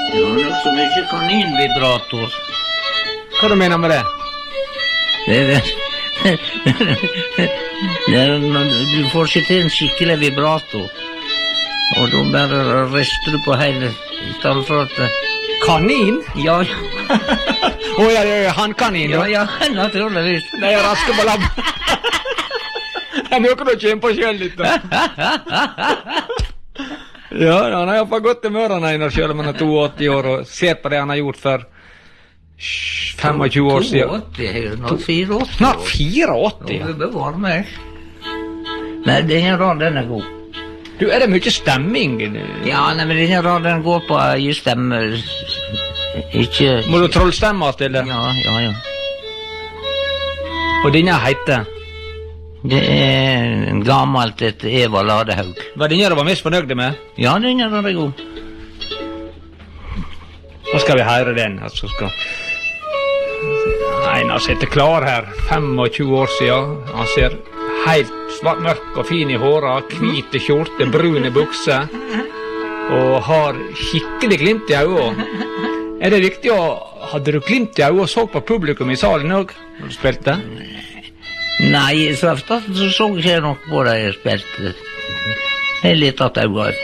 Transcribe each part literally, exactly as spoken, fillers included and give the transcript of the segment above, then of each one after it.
Jeg har nok så mye kaninvibrator. Hva du mener med det? Det er det. Det er når du får ikke til en skikkelig vibrator. Og da bare rister du på hele i stedet for at... Kanin? Ja, ja. Å, ja, ja, ja, hannkanin, ja, da. ja, naturligvis. Det er raske på labb. Det er noe du kjenner på selv litt, da. Ja, han har iallfall gått til mørene Einar, selv om han er åttito år, og ser på det han har gjort for tjuefem år siden. Snart åttiåtte. Snart åttiåtte? Ja, det var meg. Nei, det er ingen rad, den er god. Du, er det mye stemming? Ja, nei, men denne raden går på å gi stemme. Ikke... Må du trollstemme til det? Ja, ja, ja. Og denne heter? Det er en gammelt et Eva Ladehaug. Var denne du var mest fornøyd med? Ja, denne var det god. Nå skal vi høre den. Altså skal... Einar sitter klar her, tjuefem år siden. Han ser helt svart, mørk og fin i håret, hvite skjorte, brune bukser, og har skikkelig glimt i øynene. Er det viktig å... Hadde du glimt i øynene og så på publikum i salen også, når du spilte? Nei, så ofte så så ikke jeg nok på det jeg spilte. Jeg er litt tatt øynene.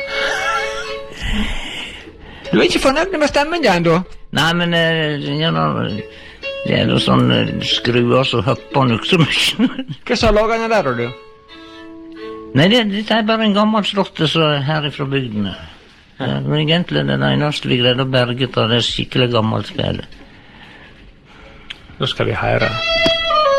Du er ikke fornøyd med stemmen din ennå? Nei, men ja, det er noe sånn skruer som hopper nok så mye. Hva sa lagene der, du? Nei, det, det er bare en gammel slotte som er her fra bygdene. Ja, men egentlig er det eneste vi greide å berge av det skikkelig gammelt spillet. Nå skal vi høre.